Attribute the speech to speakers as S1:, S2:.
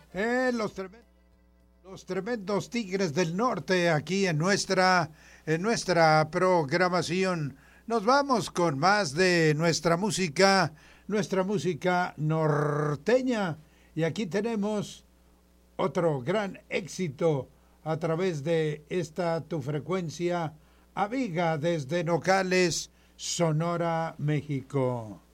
S1: Los tremendos Tigres del Norte aquí en nuestra programación. Nos vamos con más de nuestra música norteña. Y aquí tenemos otro gran éxito a través de esta tu frecuencia amiga desde Nogales, Sonora, México.